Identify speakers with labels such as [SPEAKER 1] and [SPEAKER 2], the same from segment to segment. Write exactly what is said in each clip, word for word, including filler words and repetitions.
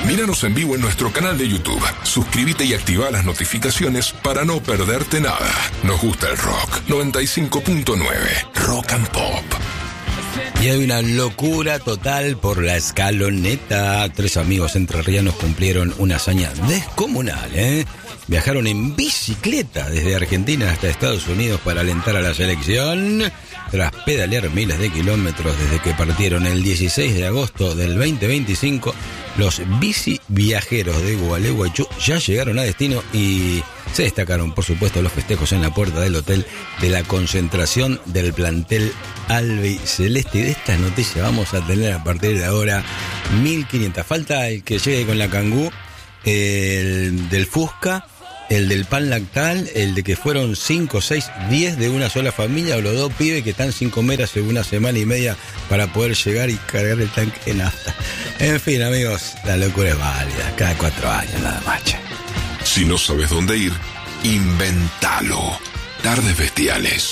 [SPEAKER 1] Míranos en vivo en nuestro canal de YouTube. Suscríbete y activa las notificaciones para no perderte nada. Nos gusta el rock. noventa y cinco punto nueve. Rock and Pop.
[SPEAKER 2] Y hay una locura total por la escaloneta. Tres amigos entrerrianos cumplieron una hazaña descomunal, ¿eh? Viajaron en bicicleta desde Argentina hasta Estados Unidos para alentar a la selección. Tras pedalear miles de kilómetros desde que partieron el dieciséis de agosto del veinte veinticinco, los bici viajeros de Gualeguaychú ya llegaron a destino y se destacaron, por supuesto, los festejos en la puerta del hotel de la concentración del plantel albiceleste. Y de estas noticias vamos a tener a partir de ahora mil quinientas. Falta el que llegue con la Kangoo, el del Fusca, el del pan lactal, el de que fueron cinco, seis, diez de una sola familia, o los dos pibes que están sin comer hace una semana y media para poder llegar y cargar el tanque de nafta. En fin, amigos, la locura es válida, cada cuatro años nada más.
[SPEAKER 1] Si no sabes dónde ir, inventalo. Tardes Bestiales.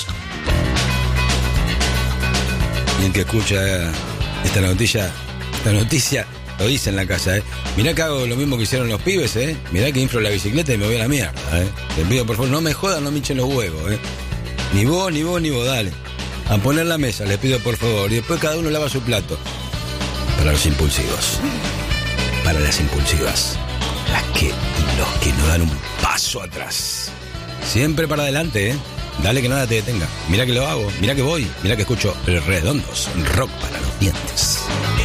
[SPEAKER 2] Y el que escucha esta noticia, esta noticia lo dice en la casa, ¿eh? Mirá que hago lo mismo que hicieron los pibes, ¿eh? Mirá que inflo la bicicleta y me voy a la mierda, ¿eh? Te pido, por favor, no me jodan, no me hinchen los huevos, ¿eh? Ni vos, ni vos, ni vos, dale. A poner la mesa, les pido por favor. Y después cada uno lava su plato. Para los impulsivos. Para las impulsivas. Las que y los que no dan un paso atrás. Siempre para adelante, ¿eh? Dale que nada te detenga. Mirá que lo hago, mirá que voy, mirá que escucho el Redondos, rock para los dientes.